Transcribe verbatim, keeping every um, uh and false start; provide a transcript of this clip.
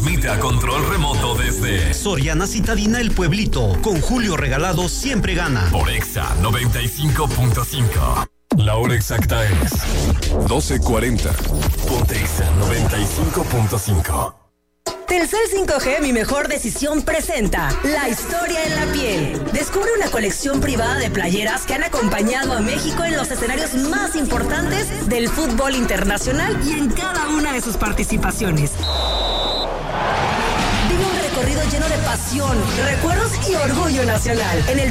transmite a control remoto desde Soriana Citadina El Pueblito. Con Julio Regalado siempre gana. Por Exa noventa y cinco punto cinco. La hora exacta es doce cuarenta. Ponte Exa noventa y cinco punto cinco. Telcel cinco G, mi mejor decisión, presenta La historia en la piel. Descubre una colección privada de playeras que han acompañado a México en los escenarios más importantes del fútbol internacional y en cada una de sus participaciones. Vive un recorrido lleno de pasión, recuerdos y orgullo nacional en el